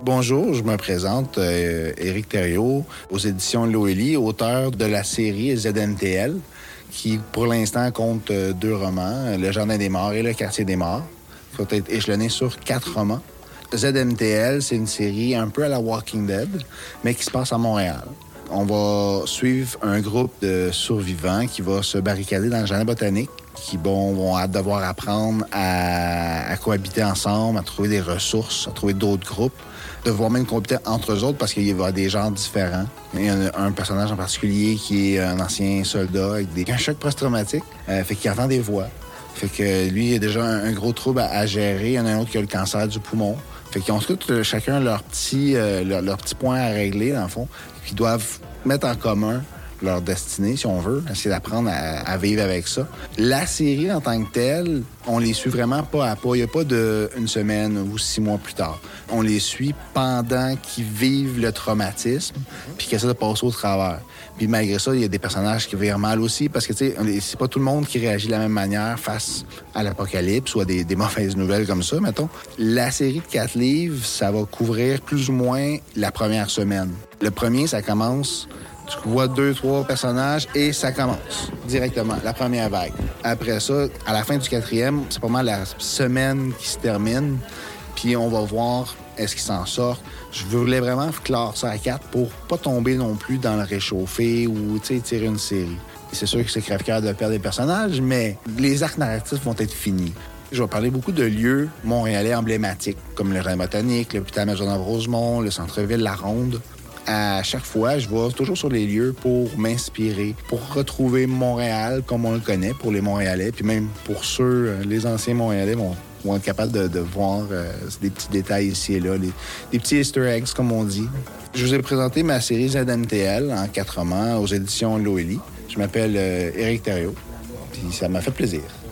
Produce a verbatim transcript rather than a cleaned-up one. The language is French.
Bonjour, je me présente, euh, Éric Thériault, aux éditions Loélie, auteur de la série Z M T L, qui pour l'instant compte euh, deux romans, Le Jardin des Morts et Le Quartier des Morts, qui vont être échelonnés sur quatre romans. Z M T L, c'est une série un peu à la Walking Dead, mais qui se passe à Montréal. On va suivre un groupe de survivants qui va se barricader dans le jardin botanique, qui bon, vont devoir apprendre à, à cohabiter ensemble, à trouver des ressources, à trouver d'autres groupes, devoir même cohabiter entre eux autres parce qu'il y a des genres différents. Il y a un, un personnage en particulier qui est un ancien soldat avec des, un choc post-traumatique, euh, fait qu'il entend des voix. Fait que lui, il a déjà un, un gros trouble à, à gérer. Il y en a un autre qui a le cancer du poumon. Fait qu'ils ont tous euh, chacun leur petit, euh, leur, leur petit point à régler, dans le fond. Ils doivent mettre en commun leur destinée, si on veut, essayer d'apprendre à, à vivre avec ça. La série, en tant que telle, on les suit vraiment pas à pas. Il n'y a pas de une semaine ou six mois plus tard. On les suit pendant qu'ils vivent le traumatisme puis qu'ils essaient de passer au travers. Puis malgré ça, il y a des personnages qui vivent mal aussi parce que, tu sais, c'est pas tout le monde qui réagit de la même manière face à l'apocalypse ou à des, des mauvaises nouvelles comme ça, mettons. La série de quatre livres, ça va couvrir plus ou moins la première semaine. Le premier, ça commence... Tu vois deux, trois personnages et ça commence directement, la première vague. Après ça, à la fin du quatrième, c'est pas mal la semaine qui se termine. Puis on va voir est-ce qu'ils s'en sortent. Je voulais vraiment clore ça à quatre pour pas tomber non plus dans le réchauffé ou tirer une série. C'est sûr que c'est crève-cœur de perdre des personnages, mais les arcs narratifs vont être finis. Je vais parler beaucoup de lieux montréalais emblématiques, comme le Jardin botanique, l'hôpital Maisonneuve-Rosemont, le centre-ville, la Ronde. À chaque fois, je vais toujours sur les lieux pour m'inspirer, pour retrouver Montréal comme on le connaît pour les Montréalais, puis même pour ceux, les anciens Montréalais vont, vont être capables de, de voir euh, des petits détails ici et là, les, des petits easter eggs, comme on dit. Je vous ai présenté ma série Z M T L en quatre romans aux éditions Loélie. Je m'appelle euh, Éric Thériault, puis ça m'a fait plaisir.